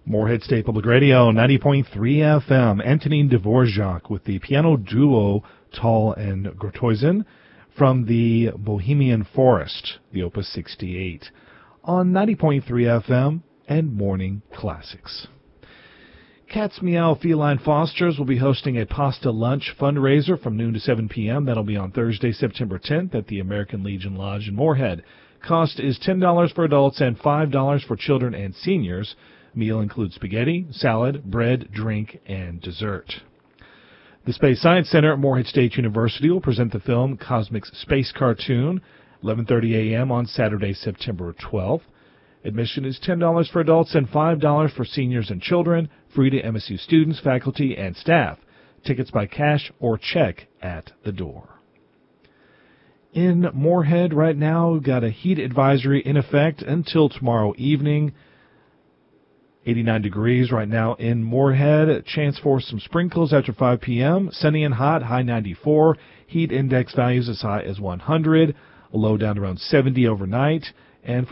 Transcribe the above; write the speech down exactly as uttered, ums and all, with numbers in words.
Moorhead State Public Radio, ninety point three F M. Antonin Dvorak with the piano duo Tall and Grotoisen from the Bohemian Forest, the Opus sixty-eight, on ninety point three F M and Morning Classics. Cat's Meow Feline Fosters will be hosting a pasta lunch fundraiser from noon to seven p.m. That'll be on Thursday, September tenth at the American Legion Lodge in Moorhead. Cost is ten dollars for adults and five dollars for children and seniors. Meal includes spaghetti, salad, bread, drink, and dessert. The Space Science Center at Moorhead State University will present the film Cosmic Space Cartoon, eleven thirty a.m. on Saturday, September twelfth. Admission is ten dollars for adults and five dollars for seniors and children, free to M S U students, faculty, and staff. Tickets by cash or check at the door. In Moorhead right now, we've got a heat advisory in effect until tomorrow evening. eighty-nine degrees right now in Moorhead. Chance for some sprinkles after five p.m. Sunny and hot, high ninety-four. Heat index values as high as one hundred. A low down around seventy overnight. And